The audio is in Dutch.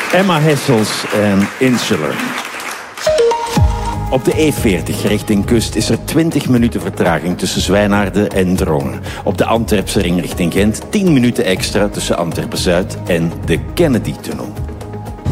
Emma Hessels en Insular. Op de E40 richting kust is er 20 minuten vertraging tussen Zwijnaarden en Drongen. Op de Antwerpse ring richting Gent 10 minuten extra tussen Antwerpen-Zuid en de Kennedy-tunnel.